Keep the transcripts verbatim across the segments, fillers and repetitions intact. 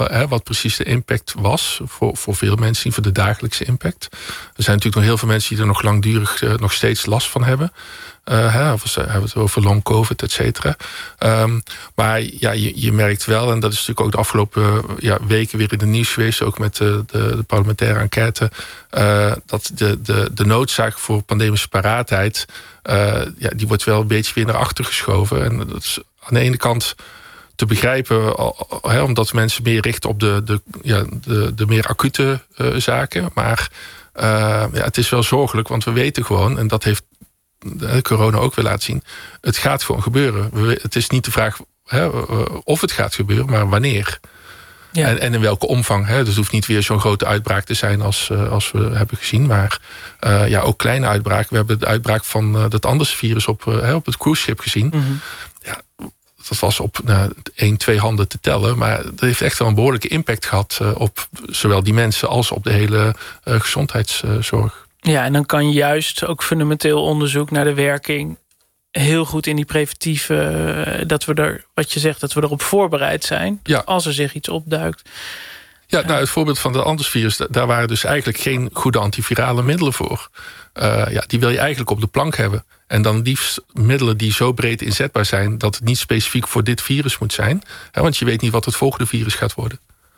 hè, wat precies de impact was voor, voor veel mensen, voor de dagelijkse impact. Er zijn natuurlijk nog heel veel mensen die er nog langdurig uh, nog steeds last van hebben. Uh, hè, of we hebben het over long covid, et cetera. Um, maar ja, je, je merkt wel, en dat is natuurlijk ook de afgelopen uh, ja, weken weer in het nieuws geweest, ook met de, de, de parlementaire enquête, uh, dat de, de, de noodzaak voor pandemische paraatheid, uh, ja, die wordt wel een beetje weer naar achter geschoven. En dat is aan de ene kant te begrijpen, hè, omdat mensen meer richten op de, de, ja, de, de meer acute uh, zaken. Maar uh, ja, het is wel zorgelijk, want we weten gewoon, en dat heeft de corona ook weer laten zien, het gaat gewoon gebeuren. We, het is niet de vraag hè, of het gaat gebeuren, maar wanneer. Ja. En, en in welke omvang. Hè. Dus het hoeft niet weer zo'n grote uitbraak te zijn als, uh, als we hebben gezien. Maar uh, ja, ook kleine uitbraken. We hebben de uitbraak van uh, dat andere virus op, uh, op het cruiseschip gezien. Mm-hmm. Ja, dat was op nou, één, twee handen te tellen. Maar dat heeft echt wel een behoorlijke impact gehad uh, op zowel die mensen als op de hele uh, gezondheidszorg. Ja, en dan kan juist ook fundamenteel onderzoek naar de werking heel goed in die preventieve, dat we er, wat je zegt, dat we erop voorbereid zijn. Ja. Als er zich iets opduikt. Ja, nou, het voorbeeld van de Andersvirus, daar waren dus eigenlijk geen goede antivirale middelen voor. Uh, ja, die wil je eigenlijk op de plank hebben. En dan liefst middelen die zo breed inzetbaar zijn dat het niet specifiek voor dit virus moet zijn. Hè, want je weet niet wat het volgende virus gaat worden.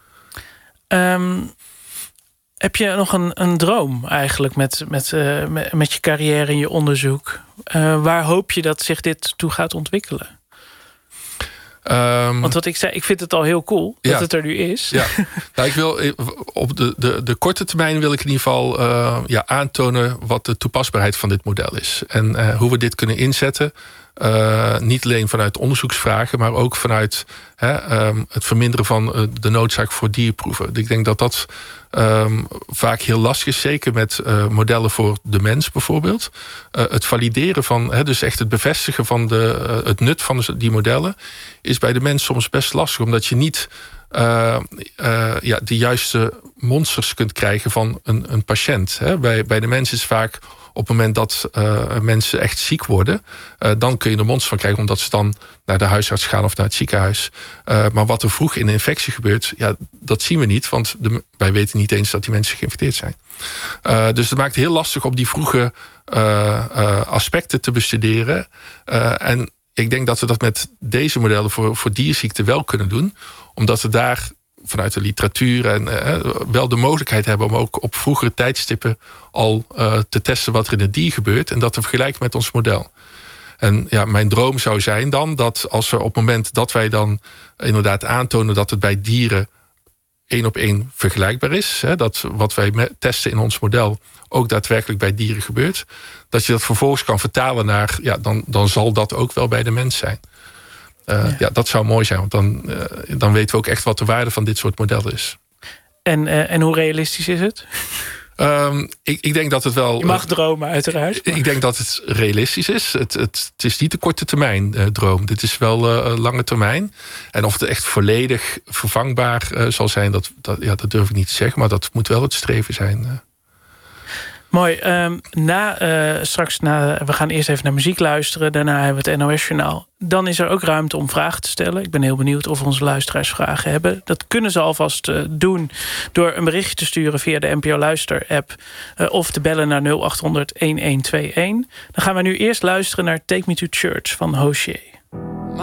Um, heb je nog een, een droom eigenlijk met, met, uh, met, met je carrière en je onderzoek? Uh, waar hoop je dat zich dit toe gaat ontwikkelen? Um, Want wat ik zei, ik vind het al heel cool dat ja, het er nu is. Ja. Nou, ik wil op de, de, de korte termijn wil ik in ieder geval uh, ja, aantonen wat de toepasbaarheid van dit model is. En uh, hoe we dit kunnen inzetten. Uh, niet alleen vanuit onderzoeksvragen, maar ook vanuit hè, um, het verminderen van uh, de noodzaak voor dierproeven. Ik denk dat dat um, vaak heel lastig is, zeker met uh, modellen voor de mens bijvoorbeeld. Uh, het valideren van, hè, dus echt het bevestigen van de, uh, het nut van die modellen, is bij de mens soms best lastig, omdat je niet uh, uh, ja, de juiste monsters kunt krijgen van een, een patiënt. Hè. Bij, bij de mens is vaak op het moment dat uh, mensen echt ziek worden, Uh, dan kun je er monsters van krijgen, omdat ze dan naar de huisarts gaan of naar het ziekenhuis. Uh, maar wat er vroeg in de infectie gebeurt, ja, dat zien we niet. Want de, wij weten niet eens dat die mensen geïnfecteerd zijn. Uh, dus het maakt het heel lastig om die vroege uh, uh, aspecten te bestuderen. Uh, en ik denk dat we dat met deze modellen voor, voor dierziekten wel kunnen doen. Omdat we daar vanuit de literatuur en uh, wel de mogelijkheid hebben om ook op vroegere tijdstippen al uh, te testen wat er in het dier gebeurt en dat te vergelijken met ons model. En ja, mijn droom zou zijn dan dat als we op het moment dat wij dan inderdaad aantonen dat het bij dieren één op één vergelijkbaar is, hè, dat wat wij testen in ons model ook daadwerkelijk bij dieren gebeurt, dat je dat vervolgens kan vertalen naar, ja, dan, dan zal dat ook wel bij de mens zijn. Uh, ja. ja, dat zou mooi zijn, want dan, uh, dan weten we ook echt wat de waarde van dit soort modellen is. En, uh, en hoe realistisch is het? Um, ik, ik denk dat het wel. Je mag dromen, uiteraard. Maar ik denk dat het realistisch is. Het, het, het is niet de korte termijn uh, droom. Dit is wel uh, lange termijn. En of het echt volledig vervangbaar uh, zal zijn, dat, dat, ja, dat durf ik niet te zeggen. Maar dat moet wel het streven zijn. Uh. Mooi. Um, na, uh, straks na, we gaan eerst even naar muziek luisteren. Daarna hebben we het N O S-journaal. Dan is er ook ruimte om vragen te stellen. Ik ben heel benieuwd of onze luisteraars vragen hebben. Dat kunnen ze alvast uh, doen door een berichtje te sturen via de N P O Luister-app. Uh, of te bellen naar nul acht honderd, een een twee een. Dan gaan we nu eerst luisteren naar Take Me to Church van Hozier.